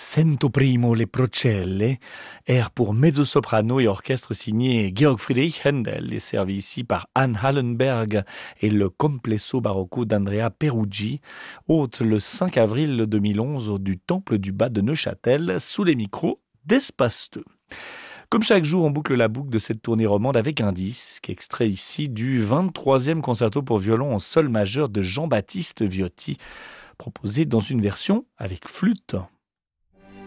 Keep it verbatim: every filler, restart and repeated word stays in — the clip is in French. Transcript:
Sento primo le procelle, air pour mezzo-soprano et orchestre signé Georg Friedrich Händel et servi ici par Anne Hallenberg et le complesso barocco d'Andrea Peruggi, hôte le cinq avril deux mille onze du Temple du Bas de Neuchâtel sous les micros d'Espace deux. Comme chaque jour, on boucle la boucle de cette tournée romande avec un disque, extrait ici du vingt-troisième concerto pour violon en sol majeur de Jean-Baptiste Viotti, proposé dans une version avec flûte.